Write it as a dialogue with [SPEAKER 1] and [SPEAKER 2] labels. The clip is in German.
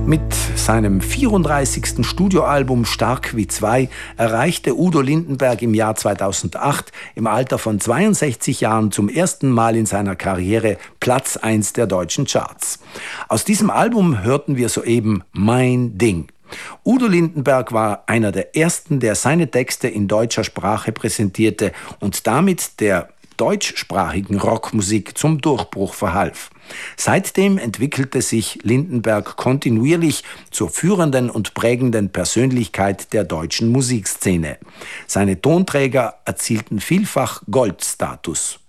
[SPEAKER 1] Mit seinem 34. Studioalbum Stark wie zwei erreichte Udo Lindenberg im Jahr 2008 im Alter von 62 Jahren zum ersten Mal in seiner Karriere Platz 1 der deutschen Charts. Aus diesem Album hörten wir soeben Mein Ding. Udo Lindenberg war einer der ersten, der seine Texte in deutscher Sprache präsentierte und damit der deutschsprachigen Rockmusik zum Durchbruch verhalf. Seitdem entwickelte sich Lindenberg kontinuierlich zur führenden und prägenden Persönlichkeit der deutschen Musikszene. Seine Tonträger erzielten vielfach Goldstatus.